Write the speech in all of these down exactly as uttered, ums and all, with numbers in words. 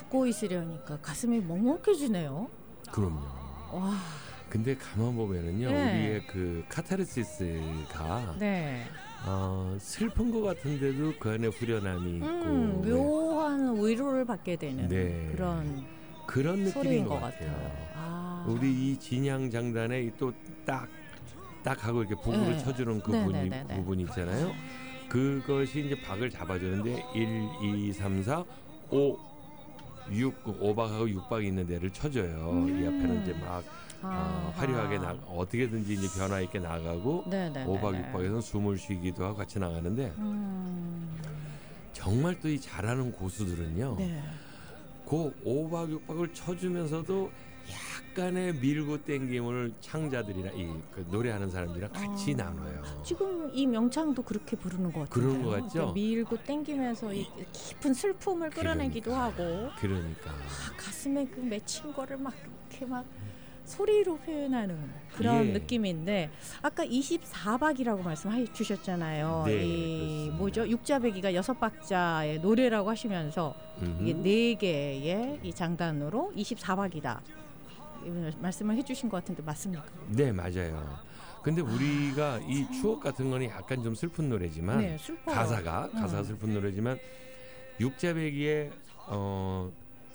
듣고 있으려니까 가슴이 먹먹해지네요. 그럼요. 와. 근데 가만 보면은요, 네. 우리의 그 카타르시스가 네. 어, 슬픈 것 같은데도 그 안에 후련함이 있고 음, 묘한 위로를 받게 되는 네. 그런 그런 느낌인 소리인 것 것 같아요. 같아요. 아. 우리 이 진양 장단에 또 딱 딱 하고 이렇게 북으로 네. 쳐주는 그 네, 부분이, 네, 네, 네. 부분이 있잖아요. 그것이 이제 박을 잡아주는데 일, 이, 삼, 사, 오, 육, 오박하고 육박이 있는 데를 쳐줘요. 음. 이 앞에는 이제 막 어, 화려하게 나, 어떻게든지 이제 변화 있게 나가고 네, 네, 오박, 네, 네. 육박에서는 숨을 쉬기도 하고 같이 나가는데 음. 정말 또 이 잘하는 고수들은요. 네. 그 오박, 육박을 쳐주면서도 약간의 밀고 땡김을 창자들이나 이 그 노래하는 사람들이랑 같이 아. 나눠요. 지금 이 명창도 그렇게 부르는 것 같아요. 그런 것 같죠? 밀고 땡기면서 이 깊은 슬픔을 끌어내기도 그러니까. 하고 그러니까 아, 가슴에 그 맺힌 거를 막 이렇게 막 소리로 표현하는 그런 예. 느낌인데 아까 이십사 박이라고 말씀해 주셨잖아요. 네, 이 그렇습니다. 뭐죠? 육자배기가 여섯 박자의 노래라고 하시면서 음흠. 이게 네 개의 이 장단으로 이십사 박이다. 말씀을 해주신 것 같은데 맞습니까? 네, 맞아요. 근데 우리가 이 추억 같은 거는 약간 좀 슬픈 노래지만 네, 슬퍼요. 가사가 가사가 음. 슬픈 노래지만 육자배기의 어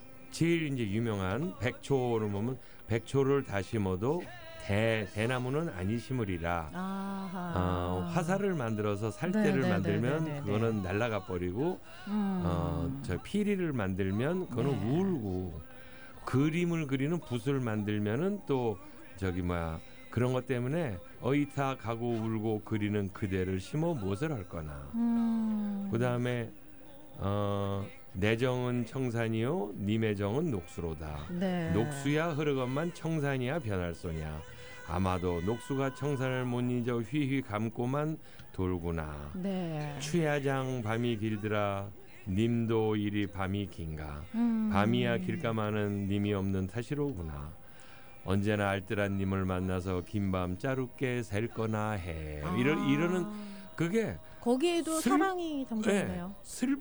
제일 이제 유명한 백초를 보면 백초를 다 심어도 대 대나무는 아니 심으리라. 아하. 어, 화살을 만들어서 살대를 네, 네, 만들면 네, 네, 네. 그거는 날아가 버리고 음. 어, 저 피리를 만들면 그거는 네. 울고 그림을 그리는 붓을 만들면은 또 저기 뭐야 그런 것 때문에 어이타 가고 울고 그리는 그대를 심어 무엇을 할 거나. 음. 그 다음에 어, 내 정은 청산이요 님의 정은 녹수로다. 네. 녹수야 흐르건만 청산이야 변할 소냐. 아마도 녹수가 청산을 못 잊어 휘휘 감고만 돌구나. 네. 추야장 밤이 길더라. 님도 이리 밤이 긴가. 음. 밤이야 길까마는 님이 없는 탓이로구나. 언제나 알뜰한 님을 만나서 긴 밤 짜롭게 셀 거나 해. 아. 이러, 이러는 그게 거기에도 슬- 사랑이 담겨 네, 있네요.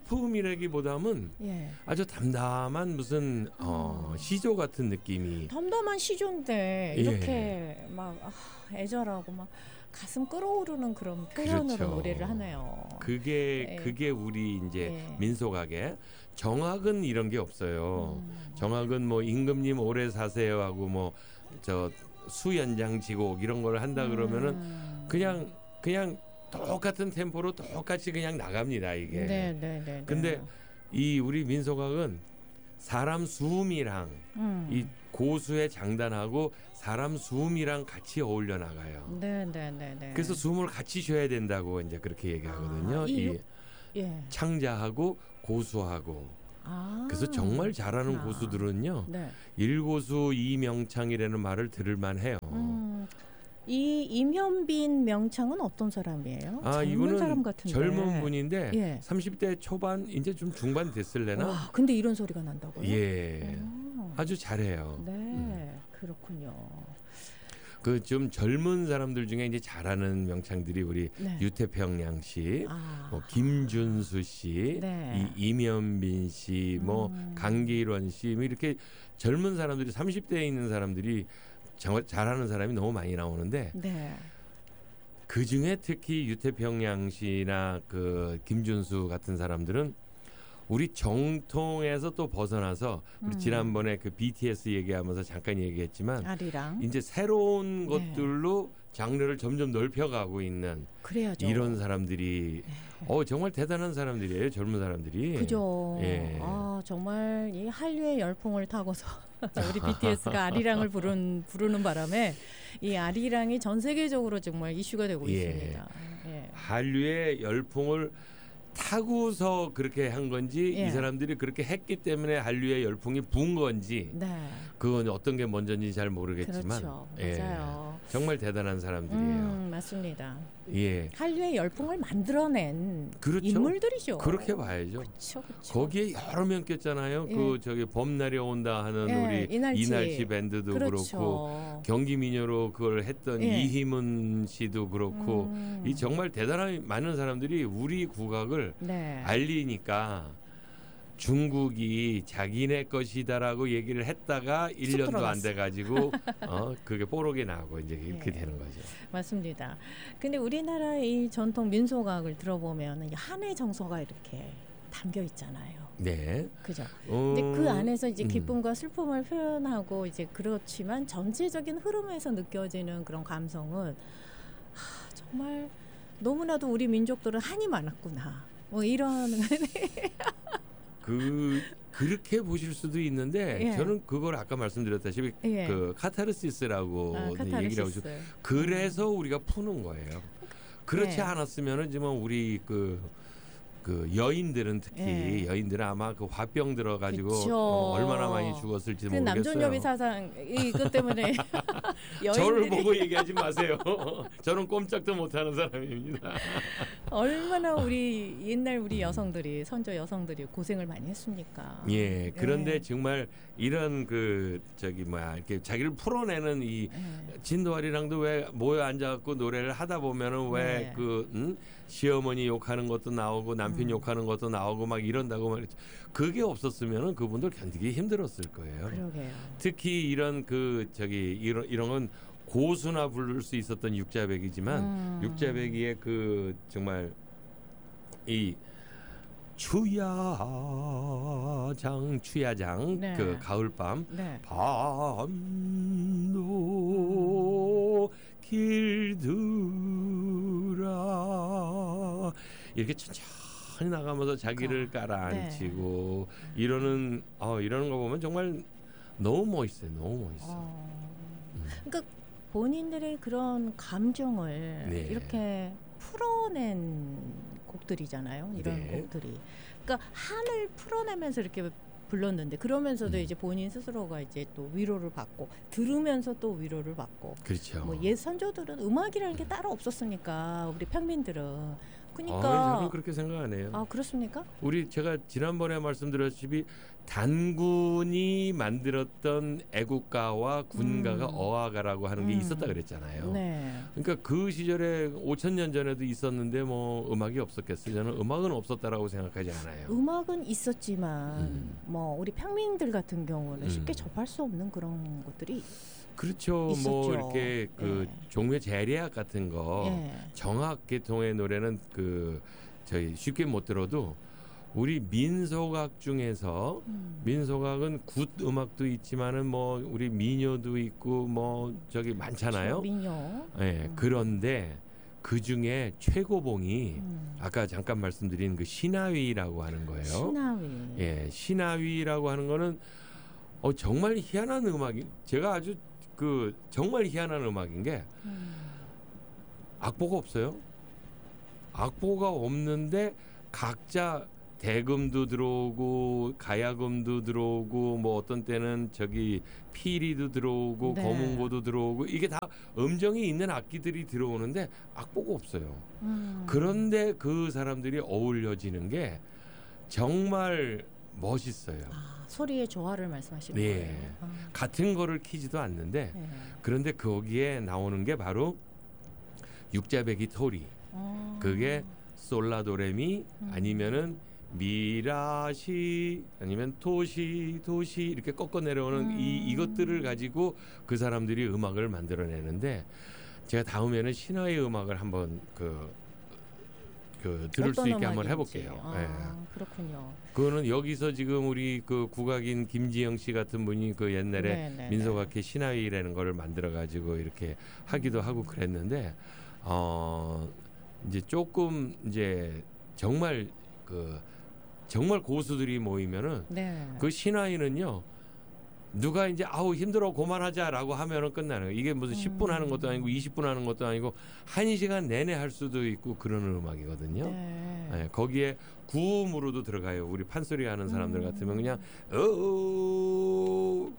슬픔이라기보다는 예. 아주 담담한 무슨 어, 시조 같은 느낌이. 덤덤한 시조인데 예. 이렇게 막 아, 애절하고 막 가슴 끌어오르는 그런 표현으로 그렇죠. 노래를 하네요. 그게 예. 그게 우리 이제 예. 민속학에 정학은 이런 게 없어요. 음. 정학은 뭐 임금님 오래 사세요 하고 뭐 저 수연장 지곡 이런 걸 한다 그러면은 음. 그냥 그냥 똑같은 템포로 똑같이 그냥 나갑니다 이게. 네, 네, 네. 근데 네. 이 우리 민속학은 사람 수음이랑 음. 이 고수의 장단하고 사람 수음이랑 같이 어울려 나가요. 네, 네, 네, 네. 그래서 숨을 같이 쉬어야 된다고 이제 그렇게 얘기하거든요. 아, 이 이 육- 예. 창자하고 고수하고. 아. 그래서 정말 잘하는 그렇구나. 고수들은요. 네. 일고수 이명창이라는 말을 들을만 해요. 음. 이 임현빈 명창은 어떤 사람이에요? 아, 젊은 이거는 사람 같은데. 젊은 분인데 예. 삼십 대 초반 이제 좀 중반 됐을래나? 와, 근데 이런 소리가 난다고요? 예. 오. 아주 잘해요. 네, 음. 그렇군요. 그 좀 젊은 사람들 중에 이제 잘하는 명창들이 우리 네. 유태평양 씨, 아. 뭐 김준수 씨, 네. 이 이면빈 씨, 뭐 음. 강기론 씨, 뭐 이렇게 젊은 사람들이 삼십 대에 있는 사람들이 자- 잘하는 사람이 너무 많이 나오는데 네. 그 중에 특히 유태평양 씨나 그 김준수 같은 사람들은 우리 정통에서 또 벗어나서 우리 음. 지난번에 그 비티에스 얘기하면서 잠깐 얘기했지만 아리랑. 이제 새로운 네. 것들로 장르를 점점 넓혀가고 있는 그래야죠. 이런 사람들이 어 정말 대단한 사람들이에요. 젊은 사람들이. 그죠. 예. 아, 정말 이 한류의 열풍을 타고서 우리 비티에스가 아리랑을 부른, 부르는 바람에 이 아리랑이 전 세계적으로 정말 이슈가 되고 예. 있습니다. 예. 한류의 열풍을 타고서 그렇게 한 건지 예. 이 사람들이 그렇게 했기 때문에 한류의 열풍이 부은 건지 네. 그건 어떤 게 먼저인지 잘 모르겠지만 그렇죠. 예. 맞아요. 정말 대단한 사람들이에요. 음, 맞습니다. 예. 한류의 열풍을 만들어낸 그렇죠. 인물들이죠. 그렇게 봐야죠. 그렇죠, 그렇죠. 거기에 여러 명 꼈잖아요. 예. 그 저기 봄날이 온다 하는 예, 우리 이날치. 이날치 밴드도 그렇죠. 그렇고 경기 미녀로 그걸 했던 예. 이희문 씨도 그렇고 음. 이 정말 대단한 많은 사람들이 우리 국악을 네. 알리니까 중국이 자기네 것이다라고 얘기를 했다가 일 년도 안 들어갔어. 돼가지고 어 그게 뽀록이 나고 이제 이렇게 네. 되는 거죠. 맞습니다. 근데 우리나라의 이 전통 민속악을 들어보면 한의 정서가 이렇게 담겨 있잖아요. 네. 그죠? 어, 근데 그 안에서 이제 음. 기쁨과 슬픔을 표현하고 이제 그렇지만 전체적인 흐름에서 느껴지는 그런 감성은 하, 정말 너무나도 우리 민족들은 한이 많았구나. 뭐 이런 그 그렇게 보실 수도 있는데 예. 저는 그걸 아까 말씀드렸다시피 예. 그 카타르시스라고 아, 얘기를 하고 카타르시스. 그래서 우리가 푸는 거예요. 그렇지 네. 않았으면은 지금 우리 그, 그 여인들은 특히 예. 여인들은 아마 그 화병 들어가지고 그쵸. 어, 얼마나 많이 죽었을지 그 모르겠어요. 남존여비 사상 이것 때문에 저를 여인들이 보고 얘기하지 마세요. 저는 꼼짝도 못하는 사람입니다. 얼마나 우리 옛날 우리 여성들이 선조 여성들이 고생을 많이 했습니까? 예, 그런데 예. 정말 이런 그 저기 뭐야 이렇게 자기를 풀어내는 이 예. 진도아리랑도 왜 모여 앉아갖고 노래를 하다 보면은 왜 네. 그 음? 시어머니 욕하는 것도 나오고 남편 음. 욕하는 것도 나오고 막 이런다고 말했죠. 그게 없었으면은 그분들 견디기 힘들었을 거예요. 그러게요. 특히 이런 그 저기 이런 이런 건 고수나 부를 수 있었던 육자배기지만 음. 육자배기의 그 정말 이 추야장 추야장 네. 그 가을밤 네. 밤도 길들아 이렇게 천천히 나가면서 자기를 깔아앉히고 네. 이러는 어 이러는 거 보면 정말 너무 멋있어요. 너무 멋있어. 어. 음. 그러니까 본인들의 그런 감정을 네. 이렇게 풀어낸 곡들이잖아요. 이런 네. 곡들이. 그러니까 한을 풀어내면서 이렇게 불렀는데 그러면서도 음. 이제 본인 스스로가 이제 또 위로를 받고 들으면서 또 위로를 받고. 그렇죠. 뭐 옛 선조들은 음악이라는 게 따로 없었으니까 우리 평민들은. 그러니까 어, 저는 그렇게 생각 안 해요. 아 그렇습니까? 우리 제가 지난번에 말씀드렸듯이 단군이 만들었던 애국가와 군가가 음. 어화가라고 하는 게 음. 있었다 그랬잖아요. 네. 그러니까 그 시절에 오천 년 전에도 있었는데 뭐 음악이 없었겠어요. 저는 음악은 없었다라고 생각하지 않아요. 음악은 있었지만 음. 뭐 우리 평민들 같은 경우는 음. 쉽게 접할 수 없는 그런 것들이 그렇죠. 있었죠. 뭐 이렇게 그 예. 종묘 재래악 같은 거 예. 정악 계통의 노래는 그 저희 쉽게 못 들어도 우리 민속악 중에서 음. 민속악은 굿 음악도 있지만은 뭐 우리 민요도 있고 뭐 저기 많잖아요. 민요. 예. 음. 그런데 그 중에 최고봉이 음. 아까 잠깐 말씀드린 그 신하위라고 하는 거예요. 신하위. 예, 신하위라고 하는 거는 어 정말 희한한 음악이 제가 아주 그 정말 희한한 음악인 게 음. 악보가 없어요. 악보가 없는데 각자 대금도 들어오고 가야금도 들어오고 뭐 어떤 때는 저기 피리도 들어오고 네. 거문고도 들어오고 이게 다 음정이 있는 악기들이 들어오는데 악보가 없어요. 음. 그런데 그 사람들이 어울려지는 게 정말 멋있어요. 아, 소리의 조화를 말씀하시는 네. 거예요. 아. 같은 거를 키지도 않는데 네. 그런데 거기에 나오는 게 바로 육자배기 토리. 어. 그게 솔라도레미 음. 아니면은 미라시 아니면 토시 도시 이렇게 꺾어 내려오는 음. 이 이것들을 가지고 그 사람들이 음악을 만들어내는데 제가 다음에는 신화의 음악을 한번 그, 그 들을 수 어떤 있게 한번 음악인지. 해볼게요. 아, 예. 그렇군요. 그거는 여기서 지금 우리 그 국악인 김지영 씨 같은 분이 그 옛날에 네, 네, 민속악회 신화위라는 거를 만들어 가지고 이렇게 하기도 하고 그랬는데 어 이제 조금 이제 정말 그 정말 고수들이 모이면은 네. 그 신화위는요 누가 이제 아우 힘들어 그만하자라고 하면은 끝나는 거예요. 이게 무슨 십 분 하는 것도 아니고 이십 분 하는 것도 아니고 한 시간 내내 할 수도 있고 그러는 음악이거든요. 네. 네, 거기에 구음으로도 들어가요. 우리 판소리 하는 사람들 음. 같으면 그냥 어어어어어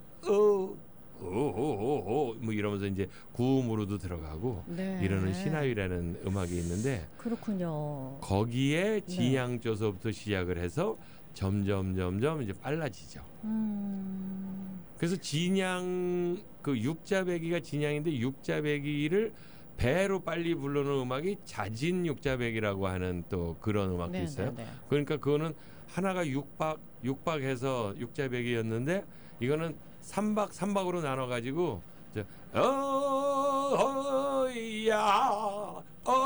뭐 이러면서 이제 구음으로도 들어가고 네. 이러는 신하위라는 음악이 있는데 그렇군요. 거기에 진양조서부터 시작을 해서 점점 점점 이제 빨라지죠. 음. 그래서 진양 그 육자배기가 진양인데 육자배기를 배로 빨리 부르는 음악이 자진 육자배기라고 하는 또 그런 음악도 네, 있어요. 네, 네. 그러니까 그거는 하나가 육 박 육 박 해서 육자배기였는데 이거는 삼 박 삼 박으로 나눠 가지고 어허야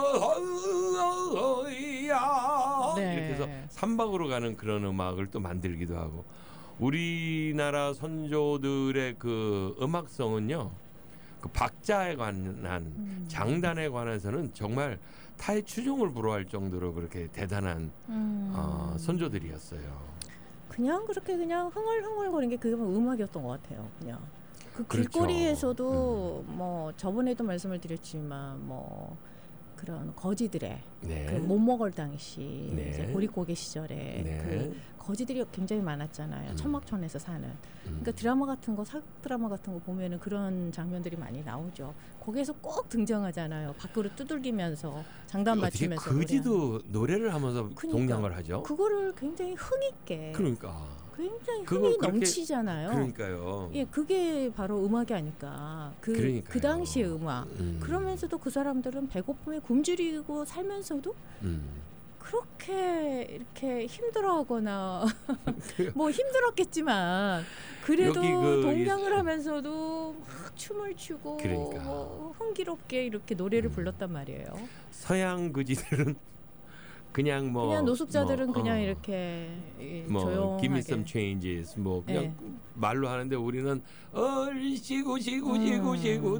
어허야 네. 이렇게 해서 삼 박으로 가는 그런 음악을 또 만들기도 하고 우리나라 선조들의 그 음악성은요. 그 박자에 관한 음. 장단에 관해서는 정말 타의 추종을 불허할 정도로 그렇게 대단한 음. 어, 선조들이었어요. 그냥 그렇게 그냥 흥얼흥얼거리는 게 그게 음악이었던 것 같아요. 그냥 그 그렇죠. 길거리에서도 음. 뭐 저번에도 말씀을 드렸지만 뭐 그런 거지들의 네. 그 못 먹을 당시 네. 이제 보릿고개 시절에 네. 그 거지들이 굉장히 많았잖아요. 음. 천막촌에서 사는. 음. 그러니까 드라마 같은 거 사극 드라마 같은 거 보면은 그런 장면들이 많이 나오죠. 거기에서 꼭 등장하잖아요. 밖으로 두들기면서 장단 어떻게 맞추면서 거지도 노래를 하면서 그러니까. 동냥을 하죠. 그거를 굉장히 흥 있게 그러니까 굉장히 그걸 흥이 그렇게- 넘치잖아요. 그러니까요. 예, 그게 바로 음악이 아닐까. 그, 그러니까요. 그 당시의 음악. 음. 그러면서도 그 사람들은 배고픔에 굶주리고 살면서도 음. 그렇게 이렇게 힘들어하거나 뭐 힘들었겠지만 그래도 여기 그 동냥을 하면서도 막 춤을 추고 그러니까. 뭐 흥기롭게 이렇게 노래를 음. 불렀단 말이에요. 서양 거지들은 그냥 뭐 그냥 노숙자들은 뭐, 그냥 어, 이렇게 이 뭐 조용하게. give me some changes 뭐 그냥 네. 말로 하는데 우리는 얼씨구 시구 시구 음. 시구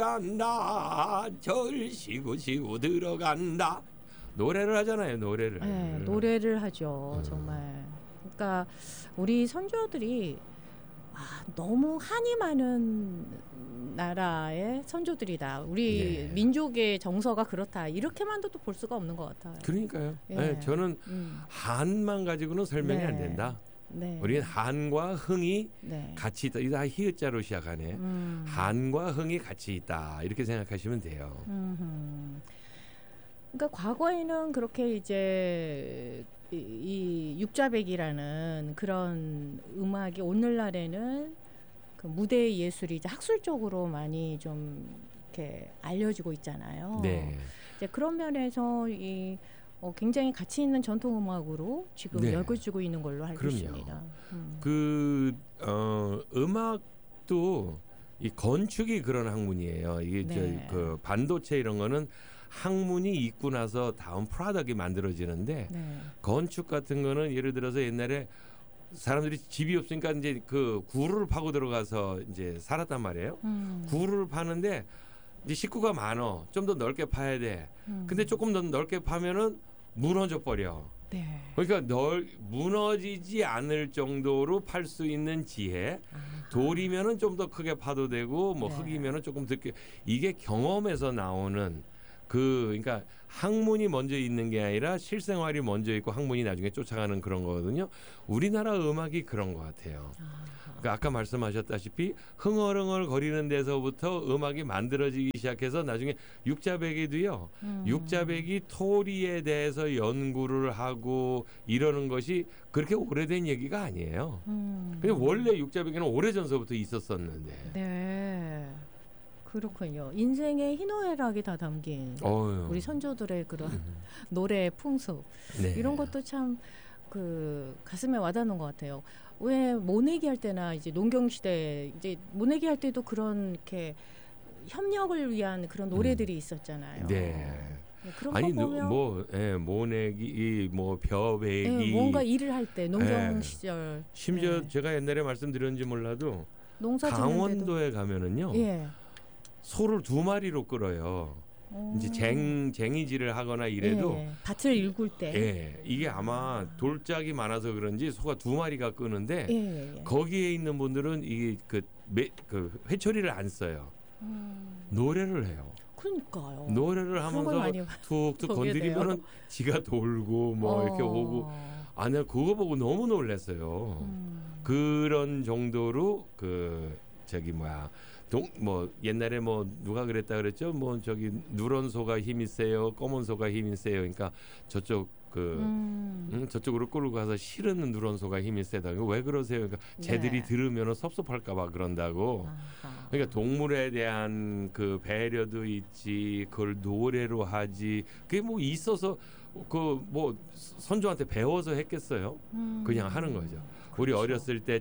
들어간다 절씨구 시구 들어간다 노래를 하잖아요 노래를. 네, 노래를 하죠. 음. 정말. 그러니까 우리 선조들이 아, 너무 한이 많은 나라의 선조들이다. 우리 예. 민족의 정서가 그렇다. 이렇게만도 또 볼 수가 없는 것 같아요. 그러니까요. 예. 네, 저는 음, 한만 가지고는 설명이 네. 안 된다. 네. 우리는 한과 흥이 네. 같이 있다. 이다 히읗자로 시작하네. 음. 한과 흥이 같이 있다. 이렇게 생각하시면 돼요. 음흠. 그러니까 과거에는 그렇게 이제 이, 이 육자백이라는 그런 음악이 오늘날에는 그 무대 예술이 이제 학술적으로 많이 좀 이렇게 알려지고 있잖아요. 네. 이제 그런 면에서 이 어, 굉장히 가치 있는 전통 음악으로 지금 네. 열거지고 있는 걸로 알고 그럼요. 있습니다. 음. 그 어, 음악도 이 건축이 그런 학문이에요. 이게 네. 저 그 반도체 이런 거는 학문이 있고 나서 다음 프로덕이 만들어지는데 네. 건축 같은 거는 예를 들어서 옛날에 사람들이 집이 없으니까 이제 그 구를 파고 들어가서 이제 살았단 말이에요. 음. 구를 파는데 이제 식구가 많어. 좀 더 넓게 파야 돼. 음. 근데 조금 더 넓게 파면은 무너져 버려. 네. 그러니까 널 무너지지 않을 정도로 팔 수 있는 지혜. 아하. 돌이면은 좀 더 크게 파도 되고 뭐 네. 흙이면은 조금 늦게 이게 경험에서 나오는 그 그러니까 학문이 먼저 있는 게 아니라 실생활이 먼저 있고 학문이 나중에 쫓아가는 그런 거거든요. 우리나라 음악이 그런 것 같아요. 아하. 그러니까 아까 말씀하셨다시피 흥얼흥얼 거리는 데서부터 음악이 만들어지기 시작해서 나중에 육자배기도요. 음. 육자배기 토리에 대해서 연구를 하고 이러는 것이 그렇게 오래된 얘기가 아니에요. 음. 근데 원래 육자배기는 오래전서부터 있었었는데. 네. 그렇군요. 인생의 희노애락이 다 담긴 어휴. 우리 선조들의 그런 음. 노래 풍습 네. 이런 것도 참 그 가슴에 와닿는 것 같아요. 왜 모내기 할 때나 이제 농경 시대 이제 모내기 할 때도 그런 이렇게 협력을 위한 그런 노래들이 있었잖아요. 네. 네, 그런 아니 거 누- 보면 뭐 예, 모내기 뭐 벼베기 예, 뭔가 일을 할 때 농경 예. 시절 심지어 예. 제가 옛날에 말씀드렸는지 몰라도 농사 짓는데도 강원도에 가면은요 예. 소를 두 마리로 끌어요. 어. 이제 쟁 쟁이질을 하거나 이래도 예. 밭을 일굴 때 예, 이게 아마 돌짝이 많아서 그런지 소가 두 마리가 끄는데 예, 예. 거기에 있는 분들은 이게 그, 매, 그 회초리를 안 써요. 음. 노래를 해요. 그러니까요. 노래를 그런 걸 하면서 많이 툭툭 보게 건드리면은 지가 돌고 뭐 이렇게 어. 오고 아 내가 그거 보고 너무 놀랐어요. 음. 그런 정도로 그 저기 뭐야 동 뭐 옛날에 뭐 누가 그랬다 그랬죠? 뭐 저기 누런 소가 힘이 세요, 검은 소가 힘이 세요. 그러니까 저쪽 그 음. 음, 저쪽으로 끌고 가서 실은 누런 소가 힘이 세다. 왜 그러세요? 그러니까 쟤들이 네. 들으면은 섭섭할까봐 그런다고. 아하. 그러니까 동물에 대한 그 배려도 있지, 그걸 노래로 하지. 그게 뭐 있어서 그 뭐 선조한테 배워서 했겠어요. 음. 그냥 하는 거죠. 우리 그렇죠. 어렸을 때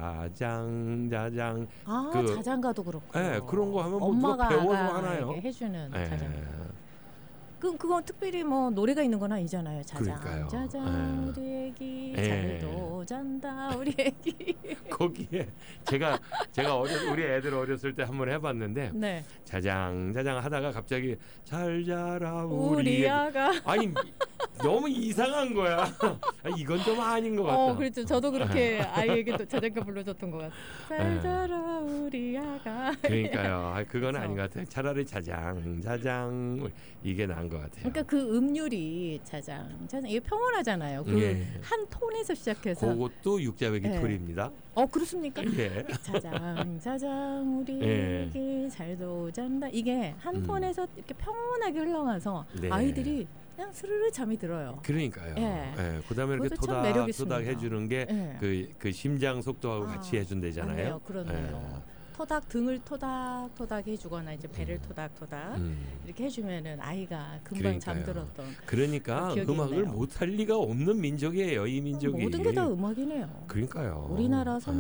자장 자장 아 그- 자장가도 그렇고. 예, 그런 거 하면 뭐 누가 엄마가 배워서 아가에게 하나요? 해주는 예. 자장가. 그 그건 특별히 뭐 노래가 있는 건 아니잖아요. 그러니까요. 자장 자장 예. 우리 애기 예. 잘도 잔다 우리 애기. 거기에 제가 제가 어렸 우리 애들 어렸을 때 한번 해봤는데 네. 자장 자장 하다가 갑자기 잘 자라 우리 우리 애기. 아가. 아니 너무 이상한 거야. 아니, 이건 좀 아닌 것 같다. 어 그렇죠. 저도 그렇게 아이에게 또 자장가 불러줬던 것 같아요. 잘 예. 자라 우리 아가. 그러니까요. 아, 그건 그래서. 아닌 것 같아요. 차라리 자장 자장 이게 나은 것 같아요. 그러니까 그 음률이 자장 자장 이게 평온하잖아요. 그 한 예. 톤에서 시작해서. 그것도 육자배기 예. 톨입니다. 어 그렇습니까? 예. 자장 자장 우리 예. 애기 잘도 잔다 이게 한 음. 톤에서 이렇게 평온하게 흘러가서 네. 아이들이 그냥 스르르 잠이 들어요. 그러니까요. 예. 예. 그다음에 이렇게 그것도 참 토닥 매력 토닥 있습니다. 해주는 게 그 그 예. 심장 속도하고 아, 같이 해준대잖아요. 맞네요. 그러네요. 토닥 등을 토닥 토닥 해주거나 이제 배를 음. 토닥 토닥 음. 이렇게 해주면은 아이가 금방 그러니까요. 잠들었던. 그러니까 기억이 음악을 있네요. 못할 리가 없는 민족이에요. 이 민족이. 모든 게 다 음악이네요. 그러니까요. 우리나라 예.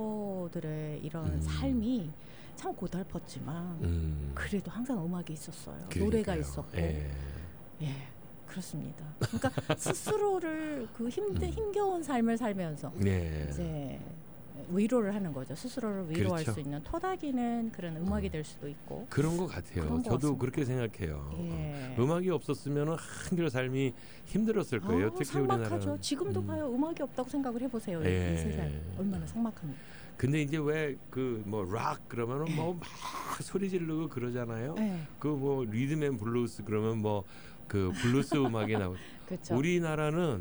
선조들의 이런 음. 삶이 참 고달팠지만 음. 그래도 항상 음악이 있었어요. 그러니까요. 노래가 있었고. 예. 예, 그렇습니다. 그러니까 스스로를 그 힘든 음. 힘겨운 삶을 살면서 네. 이제 위로를 하는 거죠. 스스로를 위로할 그렇죠. 수 있는 토닥이는 그런 음악이 될 수도 있고. 그런 것 같아요. 그런 것 저도 같습니다. 그렇게 생각해요. 예. 음악이 없었으면 한결 삶이 힘들었을 거예요. 아, 특히 삭막하죠. 우리나라는. 지금도 음. 봐요. 음악이 없다고 생각을 해보세요. 예. 이 세상 얼마나 삭막합니까? 근데 이제 왜 그 뭐 락 그러면은 뭐 막 소리 지르고 그러잖아요. 예, 그 뭐 리듬 앤 블루스 그러면 뭐 그 블루스 음악이 나오고 그렇죠. 우리나라는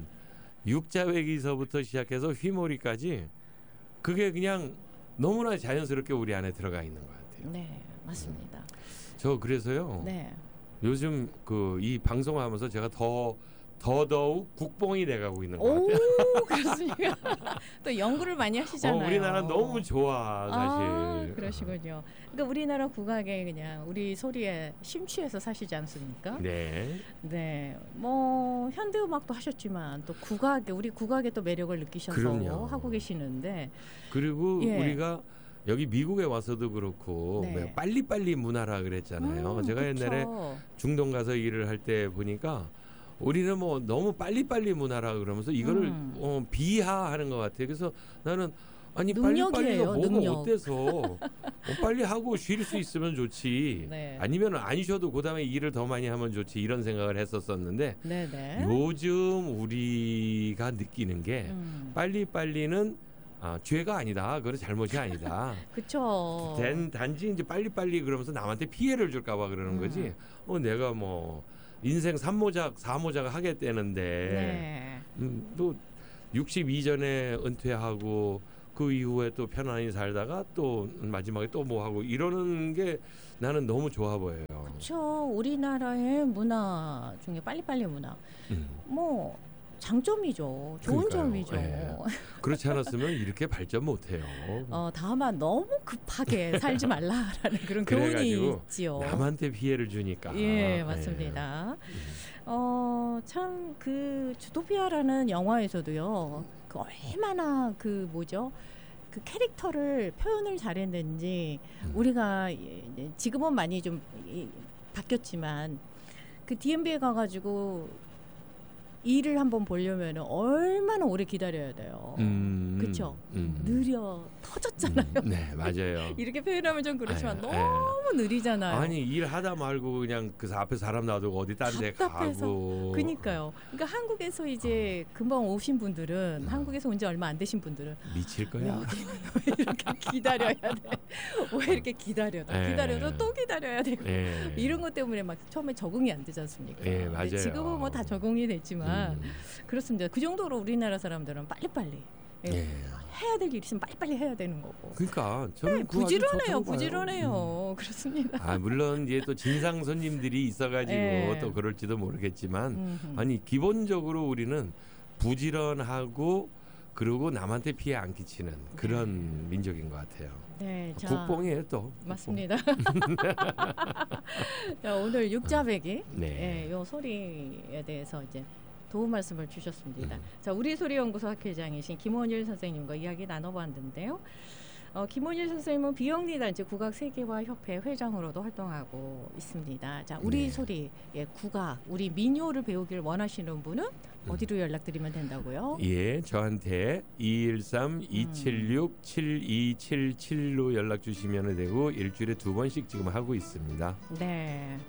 육자회기서부터 시작해서 휘몰이까지 그게 그냥 너무나 자연스럽게 우리 안에 들어가 있는 것 같아요. 네, 맞습니다. 저 그래서요. 네. 요즘 그 이 방송을 하면서 제가 더 더더욱 국뽕이 돼가고 있는 것 같아요. 오, 그렇습니까? 또 연구를 많이 하시잖아요. 어, 우리나라 너무 좋아 사실. 아, 그러시군요. 그러니까 우리나라 국악에 그냥 우리 소리에 심취해서 사시지 않습니까? 네. 네, 뭐 현대 음악도 하셨지만 또 국악에 우리 국악에 또 매력을 느끼셔서 그럼요. 하고 계시는데, 그리고 예. 우리가 여기 미국에 와서도 그렇고 네. 왜 빨리빨리 문화라 그랬잖아요. 음, 제가 그쵸. 옛날에 중동 가서 일을 할 때 보니까 우리는 뭐 너무 빨리빨리 문화라 그러면서 이거를 음. 어, 비하하는 것 같아요. 그래서 나는 아니 능력이에요, 빨리빨리가 뭐가 능력. 어때서 어, 빨리 하고 쉴 수 있으면 좋지. 네. 아니면 안 쉬어도 그다음에 일을 더 많이 하면 좋지 이런 생각을 했었었는데 네네. 요즘 우리가 느끼는 게 음. 빨리빨리는 아, 죄가 아니다. 그건 잘못이 아니다. 그쵸. 단, 단지 이제 빨리빨리 그러면서 남한테 피해를 줄까봐 그러는 음. 거지. 어, 내가 뭐 인생 삼모작, 사모작 하겠다는데 네. 음, 또 육십이 전에 은퇴하고 그 이후에 또 편안히 살다가 또 마지막에 또 뭐 하고 이러는 게 나는 너무 좋아 보여요. 그렇죠. 우리나라의 문화 중에 빨리빨리 문화. 음. 뭐 장점이죠. 좋은 그러니까요. 점이죠. 예. 그렇지 않았으면 이렇게 발전 못해요. 어, 다만 너무 급하게 살지 말라라는 그런 교훈이 그래가지고 있지요. 남한테 피해를 주니까. 예, 맞습니다. 어, 참 그 주토피아라는 영화에서도요. 그 얼마나 그 뭐죠? 그 캐릭터를 표현을 잘했는지 음. 우리가 예, 지금은 많이 좀 이, 바뀌었지만 그 디엠비에 가가지고 일을 한번 보려면 얼마나 오래 기다려야 돼요. 음, 그렇죠. 음. 느려 터졌잖아요. 음, 네, 맞아요. 이렇게 표현하면 좀 그렇지만 예, 너무 느리잖아요. 아니 일하다 말고 그냥 그 앞에 사람 놔두고 어디 딴 데 답답해서. 가고. 그니까요. 그러니까 한국에서 이제 금방 오신 분들은 음. 한국에서 온 지 얼마 안 되신 분들은 미칠 거야. 여기는 왜 이렇게 기다려야 돼? 왜 이렇게 기다려도 예. 기다려도 또 기다려야 되고 예. 이런 것 때문에 막 처음에 적응이 안 되지 않습니까? 예, 근데 맞아요. 지금은 뭐 다 적응이 됐지만 음. 그렇습니다. 그 정도로 우리나라 사람들은 빨리빨리 예. 예. 해야 될 일 있으면 빨리빨리 해야 되는 거고. 그러니까 저는 네, 그거 아주 부지런해요, 좋다고 봐요. 부지런해요. 그렇습니다. 음. 아 물론 이제 또 진상 손님들이 있어가지고 예. 또 그럴지도 모르겠지만 음흠. 아니 기본적으로 우리는 부지런하고 그리고 남한테 피해 안 끼치는 그런 민족인 것 같아요. 네, 자, 국뽕이에요 또. 맞습니다. 자, 오늘 육자배기 네. 예, 요 소리에 대해서 이제 도움 말씀을 주셨습니다. 음. 자, 우리 소리연구소 학회장이신 김원일 선생님과 이야기 나눠봤는데요. 어, 김원일 선생님은 비영리 단체 국악 세계화 협회 회장으로도 활동하고 있습니다. 자, 우리 네. 소리 예, 국악, 우리 민요를 배우길 원하시는 분은 어디로 연락드리면 된다고요? 예, 저한테 이일삼 이칠육 칠이칠칠로 연락 주시면 되고 일주일에 두 번씩 지금 하고 있습니다. 네.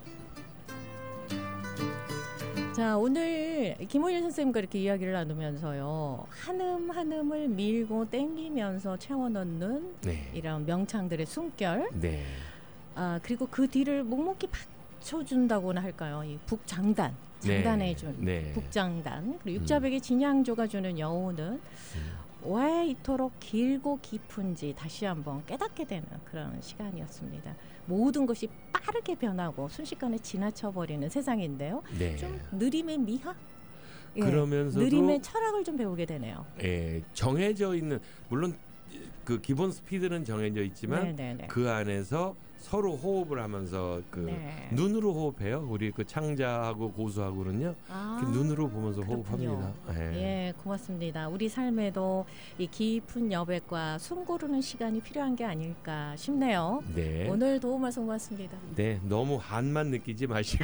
자, 오늘 김원일 선생님과 이렇게 이야기를 나누면서요. 한음 한음을 밀고 땡기면서 채워넣는 네. 이런 명창들의 숨결, 네. 아, 그리고 그 뒤를 묵묵히 받쳐준다고나 할까요? 이 북장단, 장단해준 네. 북장단, 그리고 육자백의 진양조가 주는 여운은 음. 왜 이토록 길고 깊은지 다시 한번 깨닫게 되는 그런 시간이었습니다. 모든 것이 빠르게 변하고 순식간에 지나쳐버리는 세상인데요. 네. 좀 느림의 미학? 예, 그러면서도 느림의 철학을 좀 배우게 되네요. 예, 정해져 있는 물론 그 기본 스피드는 정해져 있지만 네네네. 그 안에서 서로 호흡을 하면서 그 네. 눈으로 호흡해요. 우리 그 창자하고 고수하고는요. 아, 이렇게 눈으로 보면서 그렇군요. 호흡합니다. 예. 예, 고맙습니다. 우리 삶에도 이 깊은 여백과 숨 고르는 시간이 필요한 게 아닐까 싶네요. 네. 오늘 도움 말씀 고맙습니다. 네, 너무 한만 느끼지 마시고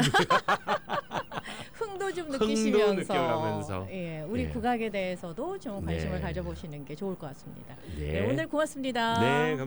흥도 좀 흥도 느끼시면서 느껴가면서. 예, 우리 예. 국악에 대해서도 좀 관심을 네. 가져보시는 게 좋을 것 같습니다. 네. 네, 오늘 고맙습니다. 네,